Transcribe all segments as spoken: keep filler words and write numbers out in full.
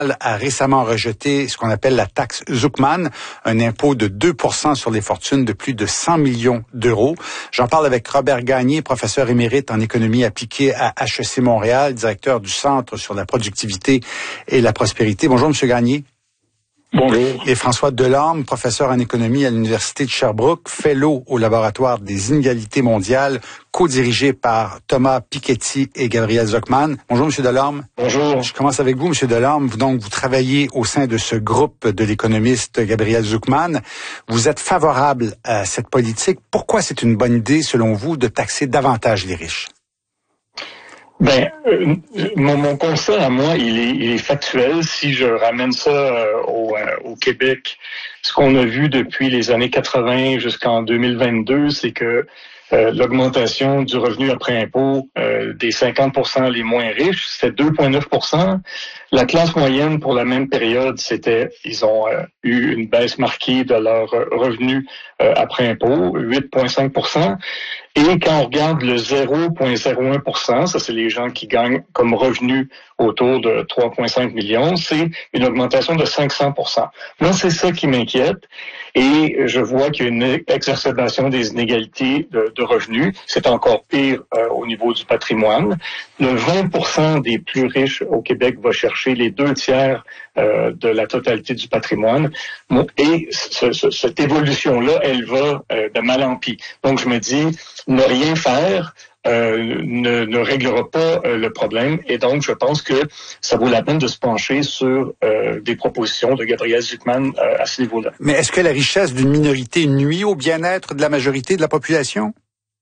a récemment rejeté ce qu'on appelle la taxe Zuckman, un impôt de deux pour cent sur les fortunes de plus de cent millions d'euros. J'en parle avec Robert Gagné, professeur émérite en économie appliquée à H E C Montréal, directeur du Centre sur la productivité et la prospérité. Bonjour, Monsieur Gagné. Bonjour. Et François Delorme, professeur en économie à l'Université de Sherbrooke, fellow au laboratoire des inégalités mondiales, co-dirigé par Thomas Piketty et Gabriel Zuckman. Bonjour, Monsieur Delorme. Bonjour. Je commence avec vous, Monsieur Delorme. Vous, donc, vous travaillez au sein de ce groupe de l'économiste Gabriel Zuckman. Vous êtes favorable à cette politique. Pourquoi c'est une bonne idée, selon vous, de taxer davantage les riches? Ben, euh, mon, mon constat à moi, il est, il est factuel. Si je ramène ça euh, au, euh, au Québec, ce qu'on a vu depuis les années quatre-vingts jusqu'en deux mille vingt-deux, c'est que euh, l'augmentation du revenu après impôt euh, des cinquante pour cent les moins riches, c'était deux virgule neuf pour cent. La classe moyenne pour la même période, c'était, ils ont euh, eu une baisse marquée de leur revenu euh, après impôt, huit virgule cinq pour cent. Et quand on regarde le zéro virgule zéro un pour cent, ça c'est les gens qui gagnent comme revenu autour de trois virgule cinq millions, c'est une augmentation de cinq cents pour cent. Moi, c'est ça qui m'inquiète. Et je vois qu'il y a une exacerbation des inégalités de, de revenus. C'est encore pire euh, au niveau du patrimoine. Le vingt pour cent des plus riches au Québec va chercher les deux tiers euh, de la totalité du patrimoine. Et ce, ce, cette évolution-là, elle va euh, de mal en pis. Donc, je me dis, ne rien faire euh, ne, ne réglera pas euh, le problème. Et donc, je pense que ça vaut la peine de se pencher sur euh, des propositions de Gabriel Zuckman euh, à ce niveau-là. Mais est-ce que la richesse d'une minorité nuit au bien-être de la majorité de la population?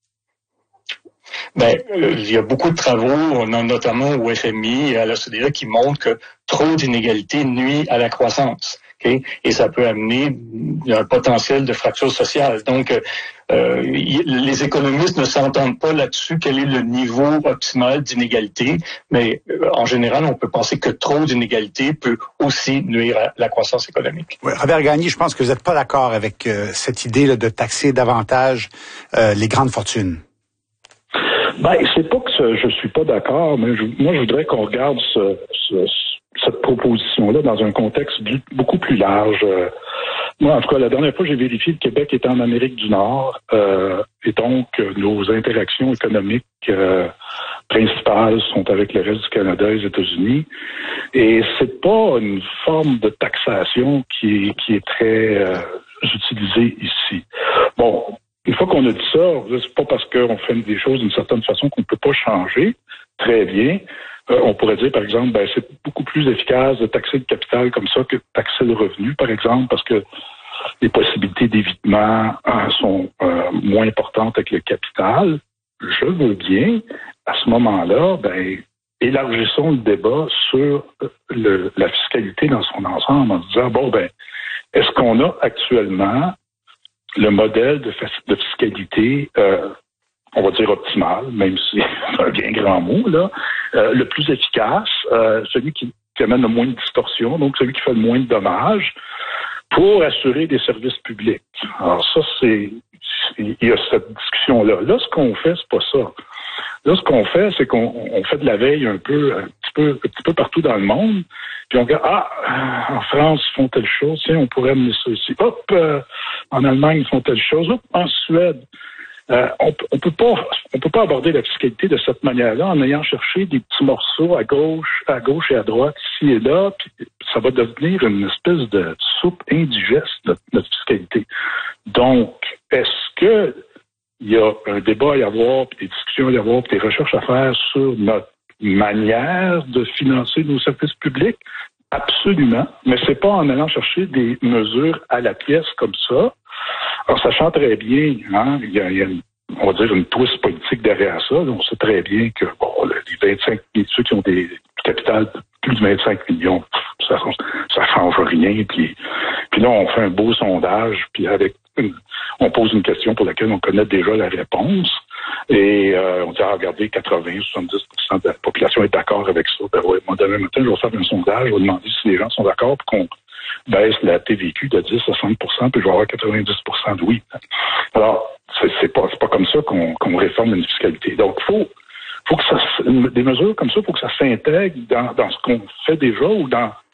Ben, euh, il y a beaucoup de travaux, notamment au F M I et à l'O C D E, qui montrent que trop d'inégalités nuit à la croissance. Okay? Et ça peut amener un potentiel de fracture sociale. Donc, euh, y, les économistes ne s'entendent pas là-dessus quel est le niveau optimal d'inégalité, mais euh, en général, on peut penser que trop d'inégalités peut aussi nuire à la croissance économique. Oui, Robert Gagné, je pense que vous n'êtes pas d'accord avec euh, cette idée là, de taxer davantage euh, les grandes fortunes. Ben, c'est pas que ce, je suis pas d'accord, mais je, moi, je voudrais qu'on regarde ce, ce, cette proposition-là dans un contexte beaucoup plus large. Euh, moi, en tout cas, la dernière fois, j'ai vérifié, le Québec était en Amérique du Nord, euh, et donc euh, nos interactions économiques euh, principales sont avec le reste du Canada et les États-Unis. Et c'est pas une forme de taxation qui est, qui est très euh, utilisée ici. Bon. Une fois qu'on a dit ça, c'est pas parce qu'on fait des choses d'une certaine façon qu'on ne peut pas changer. Très bien. Euh, on pourrait dire, par exemple, ben, c'est beaucoup plus efficace de taxer le capital comme ça que de taxer le revenu, par exemple, parce que les possibilités d'évitement euh, sont euh, moins importantes avec le capital. Je veux bien, à ce moment-là, ben, élargissons le débat sur le, la fiscalité dans son ensemble en disant, bon, ben, est-ce qu'on a actuellement le modèle de, de fiscalité, euh, on va dire optimal, même si c'est un bien grand mot, là, euh, le plus efficace, euh, celui qui, qui amène le moins de distorsion, donc celui qui fait le moins de dommages, pour assurer des services publics. Alors ça, c'est, il y a cette discussion-là. Là, ce qu'on fait, c'est pas ça. Là, ce qu'on fait, c'est qu'on on fait de la veille un peu, un petit peu, un petit peu partout dans le monde. Puis on regarde, ah, en France, ils font telle chose, tiens, on pourrait amener ça ici. Hop, euh, en Allemagne, ils font telle chose. Hop, en Suède. Euh, on, on peut pas, on peut pas aborder la fiscalité de cette manière-là en ayant cherché des petits morceaux à gauche, à gauche et à droite, ici et là. Puis ça va devenir une espèce de soupe indigeste, notre, notre fiscalité. Donc, est-ce que il y a un débat à y avoir, puis des discussions à y avoir, puis des recherches à faire sur notre manière de financer nos services publics? Absolument. Mais c'est pas en allant chercher des mesures à la pièce comme ça. Alors, sachant très bien, hein, il y a, il y a une, on va dire une twist politique derrière ça. On sait très bien que, bon, les vingt-cinq, ceux qui ont des, du capital de plus de vingt-cinq millions, ça, ça change rien. Puis, puis là, on fait un beau sondage, puis avec une, on pose une question pour laquelle on connaît déjà la réponse. Et euh, on dit, ah, regardez, quatre-vingts à soixante-dix pour cent de la population est d'accord avec ça. Ben ouais, moi, demain matin, je vais faire un sondage, je vais demander si les gens sont d'accord pour qu'on baisse la T V Q de dix à soixante pour cent, puis je vais avoir quatre-vingt-dix pour cent de oui. Alors, c'est, c'est pas, c'est pas comme ça qu'on, qu'on réforme une fiscalité. Donc, il faut, faut que ça, des mesures comme ça, il faut que ça s'intègre dans, dans ce qu'on fait déjà ou dans